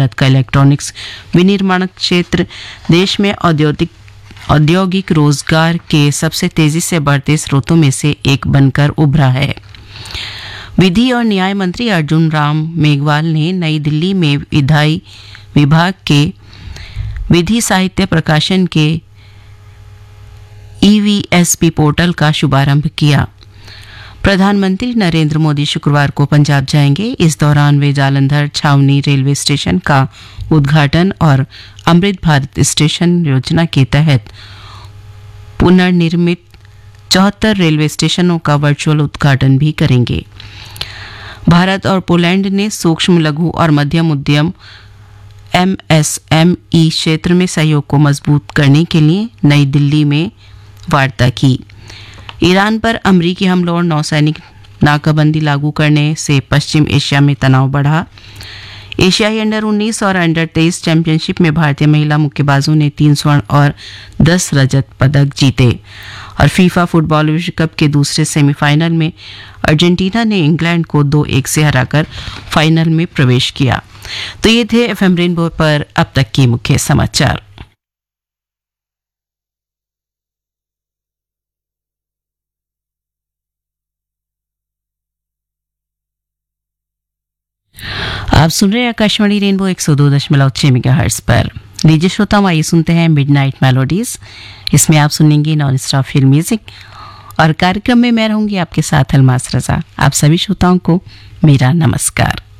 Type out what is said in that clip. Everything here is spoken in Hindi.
भारत का इलेक्ट्रॉनिक्स विनिर्माण क्षेत्र देश में औद्योगिक रोजगार के सबसे तेजी से बढ़ते स्रोतों में से एक बनकर उभरा है। विधि और न्याय मंत्री अर्जुन राम मेघवाल ने नई दिल्ली में विधायी विभाग के विधि साहित्य प्रकाशन के EVSP पोर्टल का शुभारंभ किया। प्रधानमंत्री नरेंद्र मोदी शुक्रवार को पंजाब जाएंगे। इस दौरान वे जालंधर छावनी रेलवे स्टेशन का उद्घाटन और अमृत भारत स्टेशन योजना के तहत पुनर्निर्मित 74 रेलवे स्टेशनों का वर्चुअल उद्घाटन भी करेंगे। भारत और पोलैंड ने सूक्ष्म लघु और मध्यम उद्यम MSME क्षेत्र में सहयोग को मजबूत करने के लिए नई दिल्ली में वार्ता की। ईरान पर अमरीकी हमलों और नौसैनिक नाकाबंदी लागू करने से पश्चिम एशिया में तनाव बढ़ा। एशियाई अंडर 19 और अंडर 23 चैंपियनशिप में भारतीय महिला मुक्केबाजों ने 3 स्वर्ण और 10 रजत पदक जीते। और फीफा फुटबॉल विश्व कप के दूसरे सेमीफाइनल में अर्जेंटीना ने इंग्लैंड को 2-1 से हराकर फाइनल में प्रवेश किया। तो ये थे FM रेनबो पर अब तक के मुख्य समाचार। आप सुन रहे हैं आकाशवाणी रेनबो 102.6 मेगाहर्ट्ज पर। लीजिए श्रोताओं, आइए सुनते हैं मिडनाइट मेलोडीज। इसमें आप सुनेंगे नॉन स्टॉप फिल्म म्यूजिक और कार्यक्रम में मैं रहूंगी आपके साथ अलमास रजा। आप सभी श्रोताओं को मेरा नमस्कार।